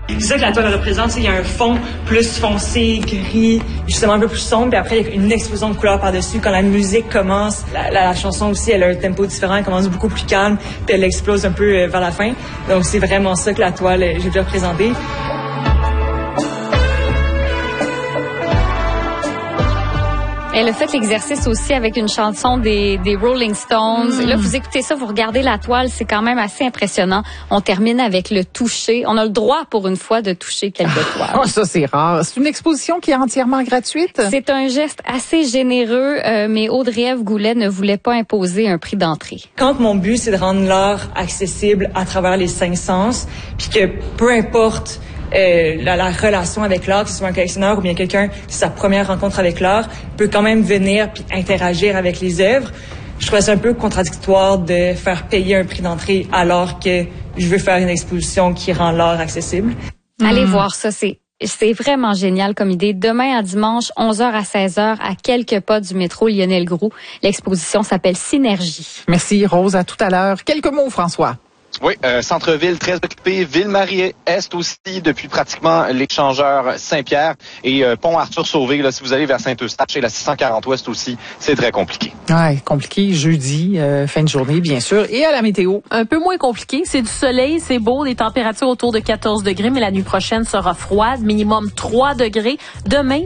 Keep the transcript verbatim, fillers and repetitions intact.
C'est ça que la toile représente, il y a un fond plus foncé, gris, justement un peu plus sombre, puis après il y a une explosion de couleurs par-dessus. Quand la musique commence, la, la, la chanson aussi, elle a un tempo différent, elle commence beaucoup plus calme, puis elle explose un peu vers la fin. Donc c'est vraiment ça que la toile, j'ai déjà représenté. Elle a fait l'exercice aussi avec une chanson des, des Rolling Stones. Mmh. Là, vous écoutez ça, vous regardez la toile, c'est quand même assez impressionnant. On termine avec le toucher. On a le droit, pour une fois, de toucher quelques toiles. Oh, ça, c'est rare. C'est une exposition qui est entièrement gratuite? C'est un geste assez généreux, euh, mais Audrey-Ève Goulet ne voulait pas imposer un prix d'entrée. Quand mon but, c'est de rendre l'art accessible à travers les cinq sens, puis que peu importe Euh, la, la relation avec l'art, que ce soit un collectionneur ou bien quelqu'un qui sa première rencontre avec l'art, peut quand même venir puis interagir avec les œuvres. Je trouve ça un peu contradictoire de faire payer un prix d'entrée alors que je veux faire une exposition qui rend l'art accessible. Mmh. Allez voir ça, c'est c'est vraiment génial comme idée. Demain à dimanche, onze heures à seize heures, à quelques pas du métro Lionel Groulx. L'exposition s'appelle Synergie. Merci Rose, à tout à l'heure. Quelques mots, François. Oui, euh, centre-ville très occupé, Ville-Marie-Est aussi depuis pratiquement l'échangeur Saint-Pierre et euh, pont Arthur-Sauvé. Là, si vous allez vers Saint-Eustache et la six cent quarante Ouest aussi, c'est très compliqué. Ouais, compliqué jeudi, euh, fin de journée bien sûr. Et à la météo? Un peu moins compliqué, c'est du soleil, c'est beau, des températures autour de quatorze degrés, mais la nuit prochaine sera froide, minimum trois degrés. Demain,